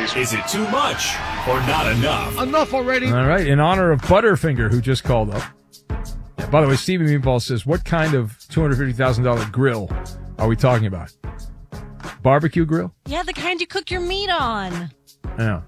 Is it too much or not enough? Enough already. All right, in honor of Butterfinger, who just called up. Yeah, by the way, Stevie Meatball says, what kind of $250,000 grill are we talking about? Barbecue grill? Yeah, the kind you cook your meat on. Yeah.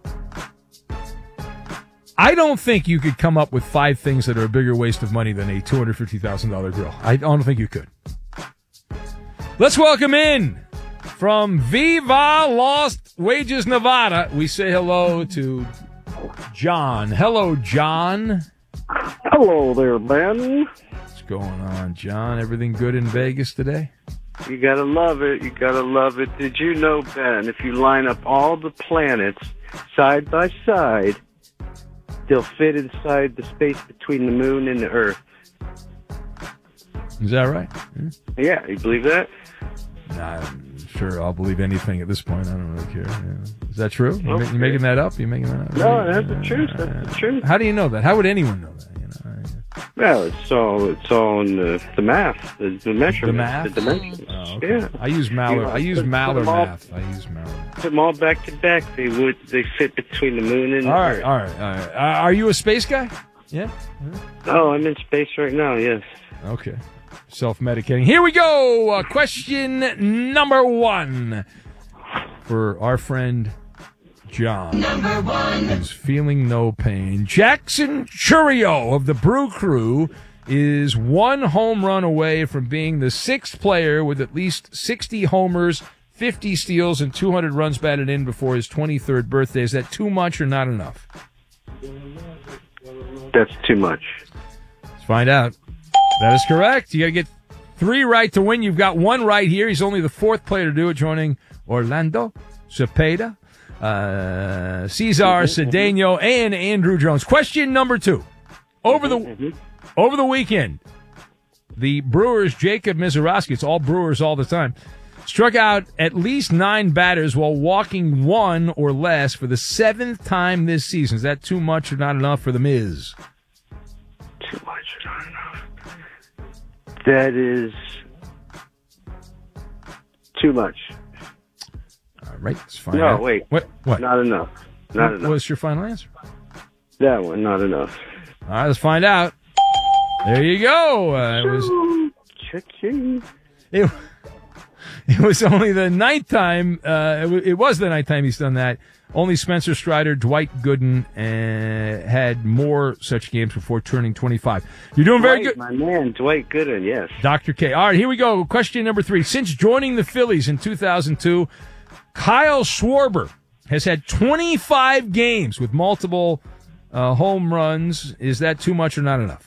I don't think you could come up with 5 things that are a bigger waste of money than a $250,000 grill. I don't think you could. Let's welcome in from Viva Las Wages, Nevada. We say hello to John. Hello, John. Hello there, Ben. What's going on, John? Everything good in Vegas today? You gotta love it. You gotta love it. Did you know, Ben, if you line up all the planets side by side, they'll fit inside the space between the moon and the Earth? Is that right? Yeah, you believe that? Nah, I'm sure I'll believe anything at this point. I don't really care. Yeah. Is that true? You Okay. making that up? You making that up? No, that's the truth. That's the truth. How do you know that? How would anyone know that? Well, it's all in the math, the measurements, The math? the dimensions. Oh, okay. Yeah. I use Maller. I use Put Maller them all- math. I use Maller. Put them all back to back. They fit between the moon and the All right, Earth. all right. Are you a space guy? Yeah. Oh, I'm in space right now. Yes. Okay. Self-medicating. Here we go. Question number 1 for our friend John. Number 1. Who's feeling no pain. Jackson Chourio of the Brew Crew is 1 home run away from being the 6th player with at least 60 homers, 50 steals, and 200 runs batted in before his 23rd birthday. Is that too much or not enough? That's too much. Let's find out. That is correct. You got to get 3 right to win. You've got 1 right here. He's only the 4th player to do it, joining Orlando Cepeda, Cesar Cedeno, and Andrew Jones. Question number 2. Over the weekend, the Brewers' Jacob Misiorowski, it's all Brewers all the time, struck out at least 9 batters while walking 1 or less for the 7th time this season. Is that too much or not enough for the Miz? Too much or not enough? That is too much. All right, let's find No, out. wait. What? Not enough. Not enough. What's your final answer? That one, not enough. All right, let's find out. There you go. It was only the 9th time. It was the 9th time he's done that. Only Spencer Strider, Dwight Gooden had more such games before turning 25. You're doing very good. My man, Dwight Gooden, yes. Dr. K. All right, here we go. Question number 3. Since joining the Phillies in 2002, Kyle Schwarber has had 25 games with multiple home runs. Is that too much or not enough?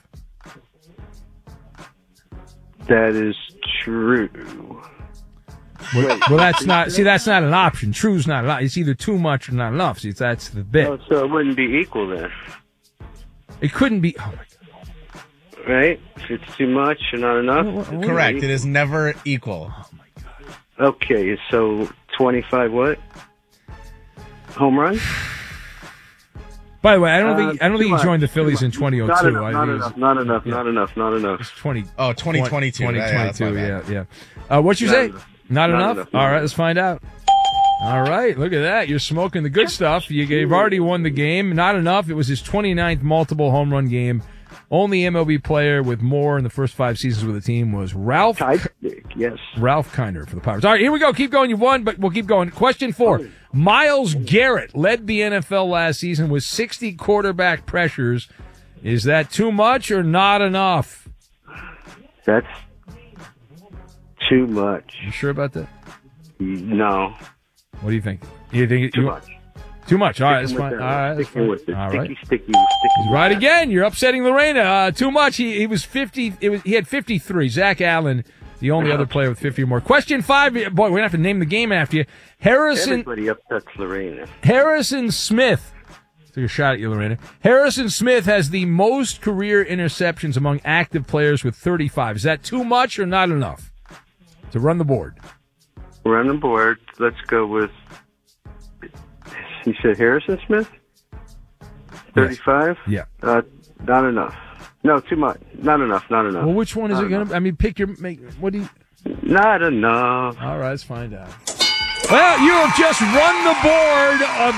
That is true. Well, that's not. See, that's not an option. True's not an option. It's either too much or not enough. See, that's the bit. Oh, so it wouldn't be equal then, It couldn't be. Oh my God. right? If it's too much or not enough? Correct. It is never equal. Oh my God. Okay, so 25 what? Home run? By the way, I don't think too he much, joined the too Phillies in much. 2002. Not enough, I not think enough, not enough, yeah. not enough, not enough. It's 20. Oh, 2022. 2022. Yeah. What'd you say? enough. Not Not enough? enough. All right, let's find out. All right, look at that. You're smoking the good stuff. You've already won the game. Not enough. It was his 29th multiple home run game. Only MLB player with more in the first 5 seasons with the team was Ralph Yes. Ralph Kiner for the Pirates. All right, here we go. Keep going. You've won, but we'll keep going. Question 4. Myles Garrett led the NFL last season with 60 quarterback pressures. Is that too much or not enough? That's too much. You sure about that? No. What do you think? You think Too much. Too much. All right, that's Sticking fine. with All that. right, that's Sticking fine. with it. All Sticky, right. sticky. Right again. You're upsetting Lorena. Too much. He was 50. He had 53. Zach Allen, the only other player with 50 or more. Question 5. Boy, we're gonna have to name the game after you. Everybody upsets Lorena. Harrison Smith. Took a shot at you, Lorena. Harrison Smith has the most career interceptions among active players with 35. Is that too much or not enough to run the board? We're on the board. Let's go with. You said Harrison Smith? 35? Yeah. Not enough. No, too much. Not enough. Not enough. Well, which one is it going to? I mean, pick your. What do you? Not enough. All right, let's find out. Well, you have just run the board of